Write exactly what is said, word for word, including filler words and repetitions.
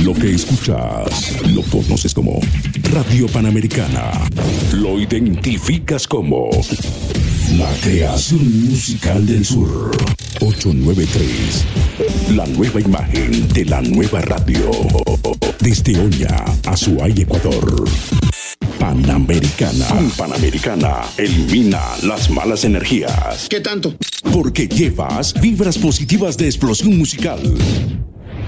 Lo que escuchas lo conoces como Radio Panamericana. Lo identificas como la creación musical del sur. ochocientos noventa y tres. La nueva imagen de la nueva radio. Desde Oña, Azuay, Ecuador. Panamericana. Con Panamericana elimina las malas energías. ¿Qué tanto? Porque llevas vibras positivas de explosión musical.